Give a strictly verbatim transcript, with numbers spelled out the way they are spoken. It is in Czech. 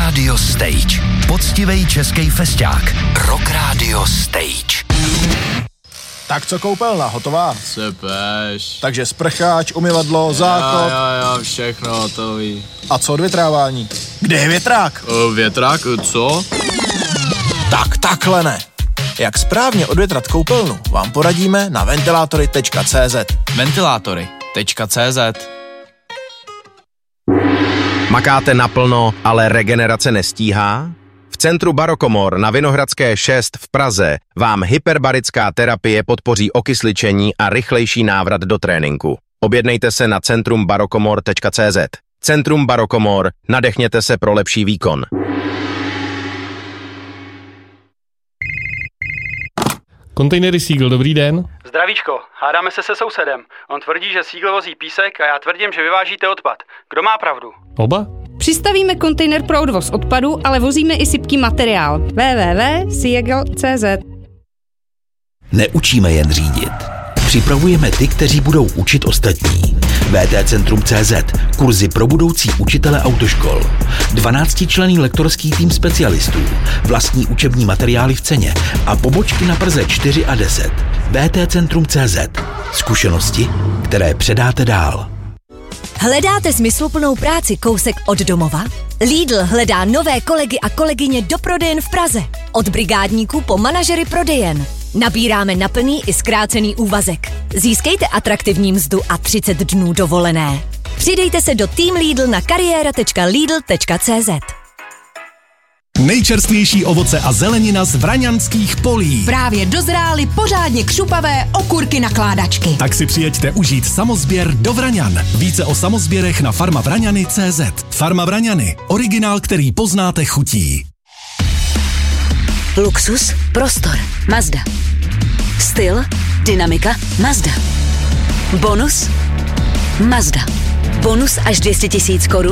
Radio Stage. Poctivej český festák. Rock Radio Stage. Tak co koupelna, hotová? Cepeš. Takže sprcháč, umyvadlo, záchod. Jo, jo, jo, všechno hotový. A co odvětrávání? Kde je větrák? O, větrák, co? Tak takhle ne. Jak správně odvětrat koupelnu, vám poradíme na ventilátory tečka cé zet. ventilátory tečka cé zet. Makáte naplno, ale regenerace nestíhá? V centru Barokomor na Vinohradské šest v Praze vám hyperbarická terapie podpoří okysličení a rychlejší návrat do tréninku. Objednejte se na centrum barokomor tečka cé zet. Centrum Barokomor, nadechněte se pro lepší výkon. Kontejnery Seagull, dobrý den. Zdravíčko, hádáme se se sousedem. On tvrdí, že Seagull vozí písek a já tvrdím, že vyvážíte odpad. Kdo má pravdu? Oba? Přistavíme kontejner pro odvoz odpadu, ale vozíme i sypký materiál. w w w tečka seagull tečka cé zet. Neučíme jen řídit. Připravujeme ty, kteří budou učit ostatní. vé té centrum tečka cé zet. Kurzy pro budoucí učitele autoškol. dvanáctičlenný lektorský tým specialistů. Vlastní učební materiály v ceně a pobočky na Praze čtyři a deset. vé té centrum tečka cé zet. Zkušenosti, které předáte dál. Hledáte smysluplnou práci kousek od domova? Lidl hledá nové kolegy a kolegyně do prodejen v Praze. Od brigádníků po manažery prodejen. Nabíráme na plný i zkrácený úvazek. Získejte atraktivní mzdu a třicet dnů dovolené. Přidejte se do Team Lidl na kariéra tečka lidl tečka cé zet. Nejčerstvější ovoce a zelenina z vraňanských polí. Právě dozrály pořádně křupavé okurky nakládačky. Tak si přijeďte užít samozběr do Vraňan. Více o samozběrech na farma vraňany tečka cé zet. Farma Vraňany. Originál, který poznáte chutí. Luxus, prostor, Mazda. Styl, dynamika, Mazda. Bonus, Mazda. Bonus až dvě stě tisíc korun